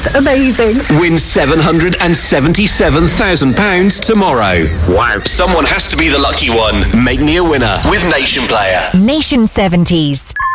just amazing. Win £777,000 tomorrow. Wow. Someone has to be the lucky one. Make me a winner with Nation Player. Nation 70s.